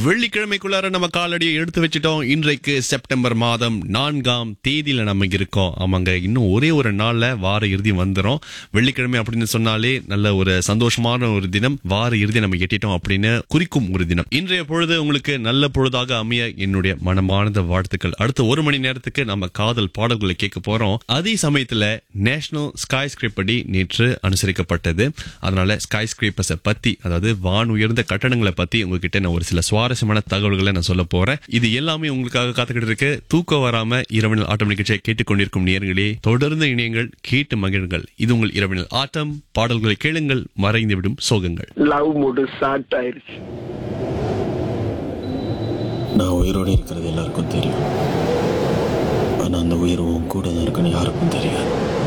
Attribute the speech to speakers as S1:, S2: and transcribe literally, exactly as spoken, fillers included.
S1: வெள்ளிக்கிழமைக்குள்ளார நம்ம காலடியை எடுத்து வச்சிட்டோம். இன்றைக்கு செப்டம்பர் மாதம் நான்காம் தேதியில நம்ம இருக்கோம். ஆமாங்க, இன்னும் ஒரே ஒரு நாள்ல வார இறுதி வந்துடும். வெள்ளிக்கிழமை அப்படின்னு சொன்னாலே நல்ல ஒரு சந்தோஷமான ஒரு தினம். வார இறுதி நம்ம எட்டிட்டோம் அப்படின்னு குறிக்கும் ஒரு தினம். இன்றைய பொழுது உங்களுக்கு நல்ல பொழுதாக அமைய என்னுடைய மனமார்ந்த வாழ்த்துக்கள். அடுத்த ஒரு மணி நேரத்துக்கு நம்ம காதல் பாடல்களை கேட்க போறோம். அதே சமயத்துல நேஷனல் ஸ்கை ஸ்கிரேப் படி நேற்று அனுசரிக்கப்பட்டது. அதனால ஸ்கை ஸ்கிரேப்பர்ஸை பத்தி, அதாவது வான் உயர்ந்த கட்டடங்களை பத்தி உங்ககிட்ட நான் ஒரு சில சுவாரஸ்யமான தகவல்களை நான் சொல்ல போறேன். இது எல்லாமே உங்களுக்காக காத்துக்கிட்டு இருக்கு. தூக்கம் வராம இரவினல் ஆட்டம் நிகழ்ச்சியை கேட்டுக்கொண்டிருக்கும் நேயர்களே, தொடர்ந்து இணையங்கள், கேட்டு மகிழுங்கள். இது உங்கள் இரவினல் ஆட்டம். பாடல்களை கேளுங்கள், மறைந்துவிடும் சோகங்கள்.
S2: லவ் மூடு ஸ்டார்ட் ஆயிருச்சு.
S3: நான் உயிரோடு இருக்கிறது எல்லாருக்கும் தெரியும். ஆனா அந்த உயிர் உன் கூட தான் இருக்குன்னு யாருக்கும் தெரியாது.